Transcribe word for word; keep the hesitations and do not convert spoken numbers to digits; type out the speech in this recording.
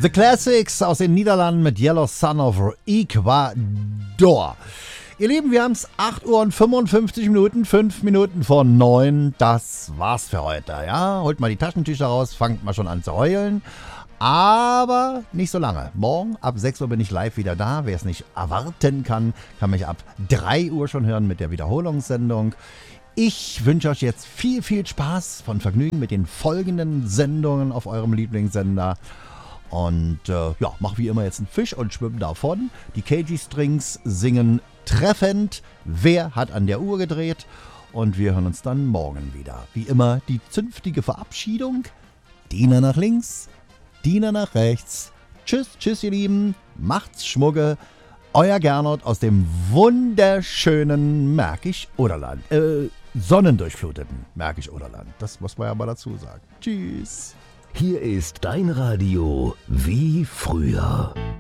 The Classics aus den Niederlanden mit Yellow Sun of Ecuador. Ihr Lieben, wir haben es acht Uhr und fünfundfünfzig Minuten, fünf Minuten vor neun. Das war's für heute. Ja, holt mal die Taschentücher raus, fangt mal schon an zu heulen. Aber nicht so lange. Morgen ab sechs Uhr bin ich live wieder da. Wer es nicht erwarten kann, kann mich ab drei Uhr schon hören mit der Wiederholungssendung. Ich wünsche euch jetzt viel, viel Spaß von Vergnügen mit den folgenden Sendungen auf eurem Lieblingssender. Und äh, ja, mach wie immer jetzt einen Fisch und schwimm davon. Die K G Strings singen treffend. Wer hat an der Uhr gedreht? Und wir hören uns dann morgen wieder. Wie immer die zünftige Verabschiedung. Diener nach links, Diener nach rechts. Tschüss, tschüss ihr Lieben. Macht's Schmucke. Euer Gernot aus dem wunderschönen Märkisch-Oderland. Äh, sonnendurchfluteten Märkisch-Oderland. Das muss man ja mal dazu sagen. Tschüss. Hier ist dein Radio wie früher.